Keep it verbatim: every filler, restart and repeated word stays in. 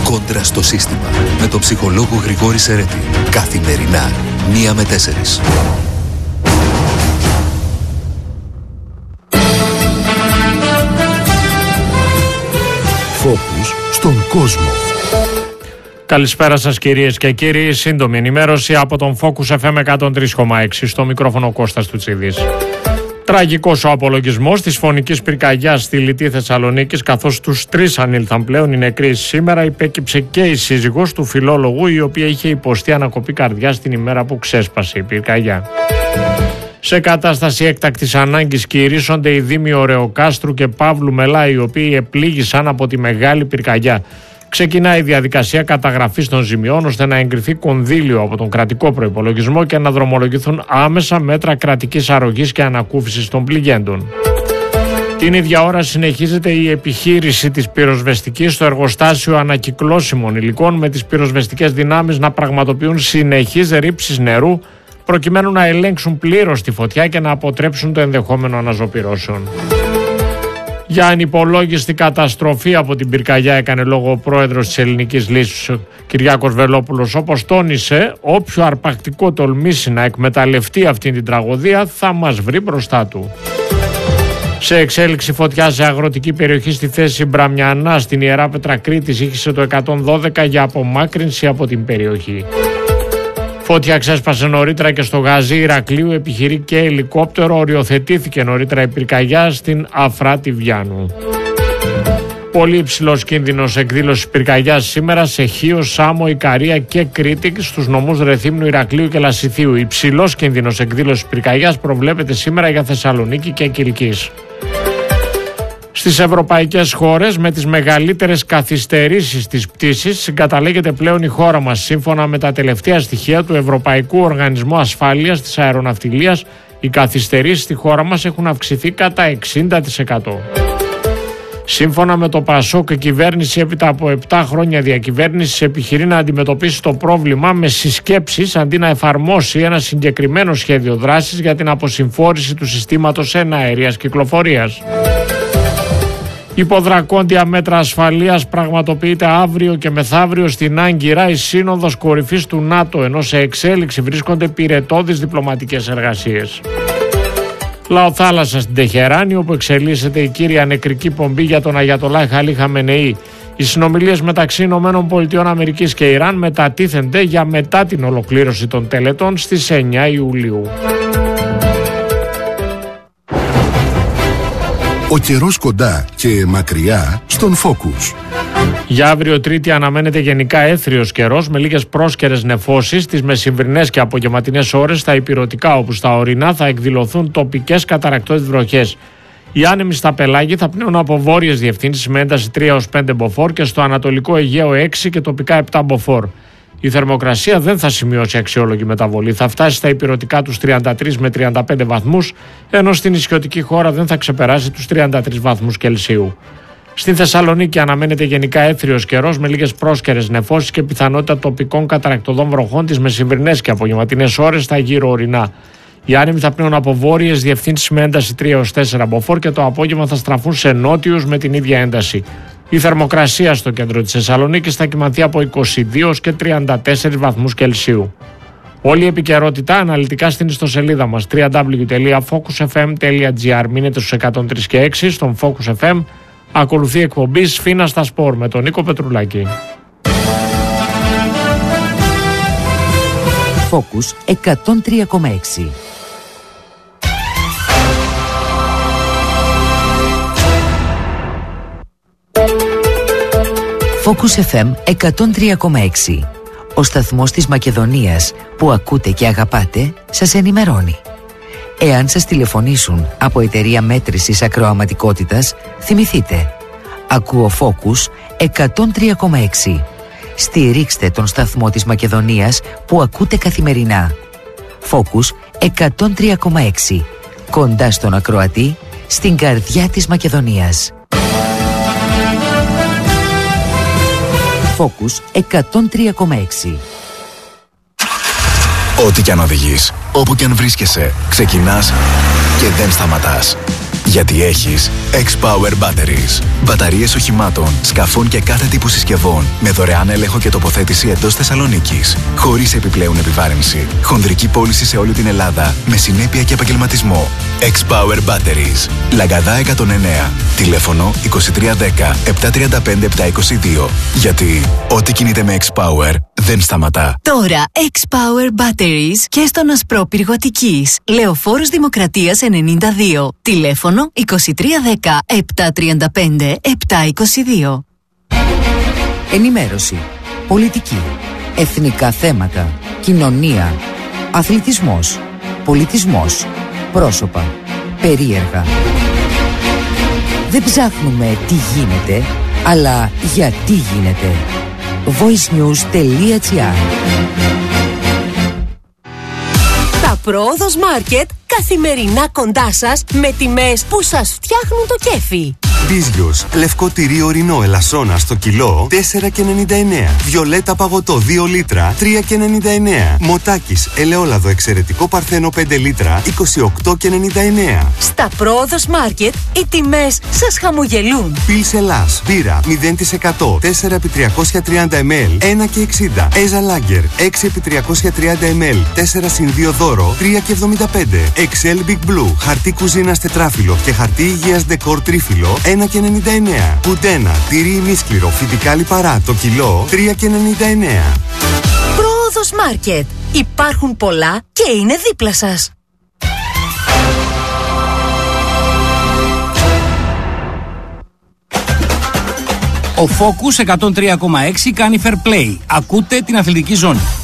Κόντρα στο σύστημα. Με τον ψυχολόγο Γρηγόρη Σερέτη. Καθημερινά, μία με τέσσερις. Φόκους στον κόσμο. Καλησπέρα σας κυρίες και κύριοι. Σύντομη ενημέρωση από τον Focus εφ εμ εκατόν τρία κόμμα έξι. Στο μικρόφωνο Κώστας Τουτσίδης. Τραγικός ο απολογισμός της φωνικής πυρκαγιάς στη Λιτή Θεσσαλονίκης, καθώς τους τρεις ανήλθαν πλέον οι νεκροί. Σήμερα υπέκυψε και η σύζυγος του φιλόλογου, η οποία είχε υποστεί ανακοπή καρδιάς την ημέρα που ξέσπασε η πυρκαγιά. Σε κατάσταση έκτακτης ανάγκης κηρύσσονται οι δήμοι Ωρεοκάστρου και Παύλου Μελά, οι οποίοι επλήγησαν από τη μεγάλη πυρκαγιά. Ξεκινάει η διαδικασία καταγραφής των ζημιών, ώστε να εγκριθεί κονδύλιο από τον κρατικό προϋπολογισμό και να δρομολογηθούν άμεσα μέτρα κρατικής αρρωγής και ανακούφισης των πληγέντων. Την ίδια ώρα συνεχίζεται η επιχείρηση της πυροσβεστικής στο εργοστάσιο ανακυκλώσιμων υλικών, με τις πυροσβεστικές δυνάμεις να πραγματοποιούν συνεχείς ρήψεις νερού, προκειμένου να ελέγξουν πλήρως τη φωτιά και να αποτρέψουν το ενδεχόμενο αναζωπυρώσεων. Για ανυπολόγιστη καταστροφή από την πυρκαγιά έκανε λόγο ο πρόεδρος της Ελληνικής Λύσης, Κυριάκος Βελόπουλος, όπως τόνισε, όποιο αρπακτικό τολμήσει να εκμεταλλευτεί αυτή την τραγωδία θα μας βρει μπροστά του. Σε εξέλιξη φωτιά σε αγροτική περιοχή στη θέση Μπραμιανά στην Ιερά Πέτρα Κρήτης ήχησε το εκατόν δώδεκα για απομάκρυνση από την περιοχή. Φώτια ξέσπασε νωρίτερα και στο Γαζί Ηρακλείου, επιχειρεί και ελικόπτερο, οριοθετήθηκε νωρίτερα η πυρκαγιά στην Αφράτη Βιάνου. Πολύ υψηλός κίνδυνος εκδήλωσης πυρκαγιάς σήμερα σε Χίο, Σάμο, Ικαρία και Κρήτη στους νομούς Ρεθύμνου, Ηρακλείου και Λασιθίου. Υψηλός κίνδυνος εκδήλωσης πυρκαγιάς προβλέπεται σήμερα για Θεσσαλονίκη και Κιλκής. Στις ευρωπαϊκές χώρες με τις μεγαλύτερες καθυστερήσεις της πτήσης συγκαταλέγεται πλέον η χώρα μας. Σύμφωνα με τα τελευταία στοιχεία του Ευρωπαϊκού Οργανισμού Ασφάλειας της Αεροναυτιλίας, οι καθυστερήσεις στη χώρα μας έχουν αυξηθεί κατά εξήντα τοις εκατό. Σύμφωνα με το ΠΑΣΟΚ, η κυβέρνηση έπειτα από επτά χρόνια διακυβέρνησης επιχειρεί να αντιμετωπίσει το πρόβλημα με συσκέψεις, αντί να εφαρμόσει ένα συγκεκριμένο σχέδιο δράσης για την αποσυμφόρηση του συστήματος εναέριας κυκλοφορίας. Υποδρακόντια μέτρα ασφαλείας πραγματοποιείται αύριο και μεθαύριο στην Άγκυρα η σύνοδος κορυφής του ΝΑΤΟ, ενώ σε εξέλιξη βρίσκονται πυρετώδεις διπλωματικές εργασίες. Λαοθάλασσα στην Τεχεράνη, όπου εξελίσσεται η κύρια νεκρική πομπή για τον Αγιατολάχ Αλί Χαμενεή. Οι συνομιλίες μεταξύ ΗΠΑ και Ιράν μετατίθενται για μετά την ολοκλήρωση των τελετών στις εννιά Ιουλίου. Ο καιρός κοντά και μακριά στον Focus. Για αύριο Τρίτη αναμένεται γενικά έθριος καιρός με λίγες πρόσκαιρες νεφώσεις. Τις μεσημβρινές και απογευματινές ώρες στα ηπειρωτικά, όπου στα ορεινά θα εκδηλωθούν τοπικές καταρρακτώδεις βροχές. Οι άνεμοι στα πελάγη θα πνέουν από βόρειες διευθύνσεις με ένταση τρία έως πέντε μποφόρ και στο Ανατολικό Αιγαίο έξι και τοπικά επτά μποφόρ. Η θερμοκρασία δεν θα σημειώσει αξιόλογη μεταβολή. Θα φτάσει στα ηπειρωτικά τους τριάντα τρεις με τριάντα πέντε βαθμούς, ενώ στην νησιωτική χώρα δεν θα ξεπεράσει τους τριάντα τρεις βαθμούς Κελσίου. Στην Θεσσαλονίκη αναμένεται γενικά έθριος καιρός με λίγες πρόσκαιρες νεφώσεις και πιθανότητα τοπικών καταρρακτωδών βροχών τις μεσημβρινές και απογευματινές ώρες στα γύρω ορεινά. Οι άνεμοι θα πνέουν από βόρειες διευθύνσεις με ένταση τρία έως τέσσερα μποφόρ και το απόγευμα θα στραφούν σε νότιους με την ίδια ένταση. Η θερμοκρασία στο κέντρο της Θεσσαλονίκης θα κυμανθεί από είκοσι δύο και τριάντα τέσσερις βαθμούς Κελσίου. Όλη η επικαιρότητα αναλυτικά στην ιστοσελίδα μας double-u double-u double-u τελεία focus f m τελεία g r. Μείνετε στους εκατόν τρία και έξι στον Focus εφ εμ. Ακολουθεί εκπομπή Σφίνα στα Σπορ με τον Νίκο Πετρουλάκη. Focus εκατόν τρία κόμμα έξι. Focus εφ εμ εκατόν τρία κόμμα έξι. Ο σταθμός της Μακεδονίας που ακούτε και αγαπάτε σας ενημερώνει. Εάν σας τηλεφωνήσουν από εταιρεία μέτρησης ακροαματικότητας, θυμηθείτε. Ακούω Focus εκατόν τρία κόμμα έξι. Στηρίξτε τον σταθμό της Μακεδονίας που ακούτε καθημερινά. Focus εκατόν τρία κόμμα έξι. Κοντά στον ακροατή, στην καρδιά της Μακεδονίας. Focus εκατόν τρία κόμμα έξι. Ό,τι κι αν οδηγείς, όπου κι αν βρίσκεσαι, ξεκινάς και δεν σταματάς. Γιατί έχεις X-Power Batteries. Μπαταρίες οχημάτων, σκαφών και κάθε τύπου συσκευών με δωρεάν έλεγχο και τοποθέτηση εντός Θεσσαλονίκης. Χωρίς επιπλέον επιβάρυνση. Χονδρική πώληση σε όλη την Ελλάδα με συνέπεια και επαγγελματισμό. X-Power Batteries. Λαγκαδά εκατόν εννέα. Τηλέφωνο είκοσι τρία δέκα επτακόσια τριάντα πέντε επτακόσια είκοσι δύο. Γιατί ό,τι κινείται με X-Power δεν σταματά. Τώρα X-Power Batteries και στον Ασπρόπυργο Αττικής. Λεωφόρος Δημοκρατίας ενενήντα δύο. Τηλέφωνο είκοσι τρία δέκα επτακόσια τριάντα πέντε επτακόσια είκοσι δύο. Ενημέρωση, πολιτική, εθνικά θέματα, κοινωνία, αθλητισμός, πολιτισμός, πρόσωπα, περίεργα. Δεν ψάχνουμε τι γίνεται, αλλά γιατί γίνεται. voicenews.gr. Τα Πρόοδος Μάρκετ καθημερινά κοντά σας με τιμές που σας φτιάχνουν το κέφι. Μπίζιος, λευκό τυρί ορεινό ελασσόνα στο κιλό τέσσερα και ενενήντα εννέα. Βιολέτα παγωτό δύο λίτρα τρία και ενενήντα εννέα. Μοτάκης ελαιόλαδο εξαιρετικό παρθένο πέντε λίτρα είκοσι οκτώ και ενενήντα εννέα. Στα Πρόοδος Μάρκετ οι τιμές σας χαμογελούν. Πιλς Ελλάς, μπύρα μηδέν τοις εκατό τέσσερα επί τριακόσια τριάντα μιλιλίτρα ένα και εξήντα. Έζα Λάγκερ έξι επί τριακόσια τριάντα μιλιλίτρα τέσσερα συν δύο δώρο τρία και εβδομήντα πέντε. Excel Big Blue, χαρτί κουζίνας τετράφυλλο και χαρτί υγείας ντεκόρ τρίφυλλο ένα και ενενήντα εννέα. Κουντένα, τυρί ημίσκληρο, φυτικά λιπαρά το κιλό τρία και ενενήντα εννέα. Πρόοδος Μάρκετ. Υπάρχουν πολλά και είναι δίπλα σας. Ο Focus εκατόν τρία κόμμα έξι κάνει fair play. Ακούτε την αθλητική ζώνη.